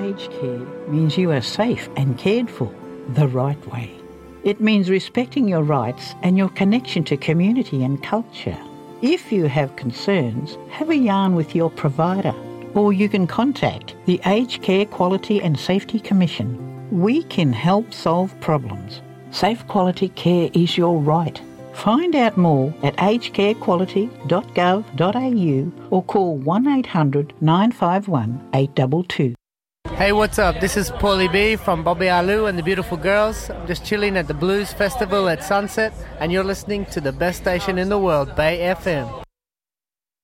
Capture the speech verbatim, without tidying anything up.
aged care means you are safe and cared for the right way. It means respecting your rights and your connection to community and culture. If you have concerns, have a yarn with your provider, or you can contact the Aged Care Quality and Safety Commission. We can help solve problems. Safe quality care is your right. Find out more at aged care quality dot gov dot a u or call one eight hundred nine five one eight two two. Hey, what's up? This is Paulie B from Bobby Alou and the Beautiful Girls. I'm just chilling at the Blues Festival at Sunset, and you're listening to the best station in the world, Bay F M.